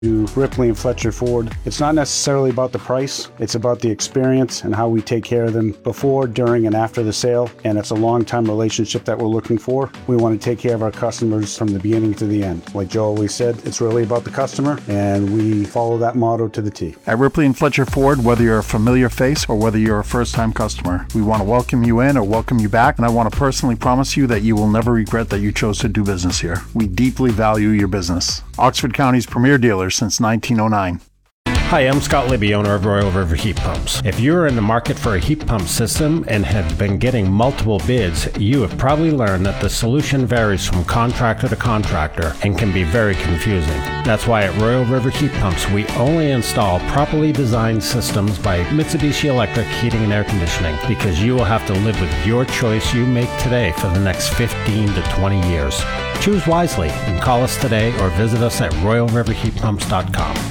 to Ripley and Fletcher Ford. It's not necessarily about the price. It's about the experience and how we take care of them before, during, and after the sale. And it's a long-time relationship that we're looking for. We want to take care of our customers from the beginning to the end. Like Joe always said, it's really about the customer, and we follow that motto to the T. At Ripley and Fletcher Ford, whether you're a familiar face or whether you're a first-time customer, we want to welcome you in or welcome you back, and I want to personally promise you that you will never regret that you chose to do business here. We deeply value your business. Oxford County's premier dealer since 1909. Hi, I'm Scott Libby, owner of Royal River Heat Pumps. If you're in the market for a heat pump system and have been getting multiple bids, you have probably learned that the solution varies from contractor to contractor and can be very confusing. That's why at Royal River Heat Pumps, we only install properly designed systems by Mitsubishi Electric Heating and Air Conditioning, because you will have to live with your choice you make today for the next 15 to 20 years. Choose wisely and call us today or visit us at royalriverheatpumps.com.